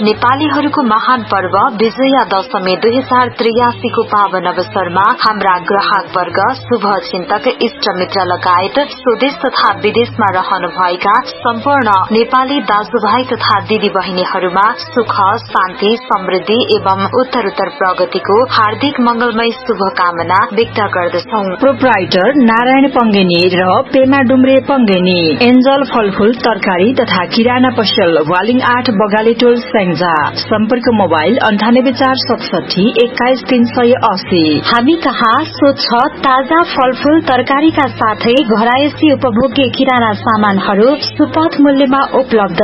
नेपालीहरूको महान पर्व विजया दशमी 2083 को पावन अवसरमा हाम्रा ग्राहक वर्ग, शुभ चिन्तक, इष्ट मित्र लगायत स्वदेश तथा विदेशमा रहनुभएका सम्पूर्ण नेपाली दाजुभाइ तथा दिदी बहिनीहरूमा सुख, शान्ति, समृद्धि एवं उत्तरोत्तर प्रगतिको हार्दिक मंगलमय शुभकामना व्यक्त गर्दछौं। प्रोप्राइटर नारायण पंगेनी र पेमा डुम्रे पंगेनी, एन्जल फलफूल तरकारी तथा किराना पसल वालिङ 8 बगाले टोल स्याङ्जा। सम्पर्क मोबाइल 9846 21380। हामी कहाँ स्वच्छ ताजा फलफूल तरकारीका साथै घरायसी उपभोग्य किराना सामानहरू सुपथ मूल्यमा उपलब्ध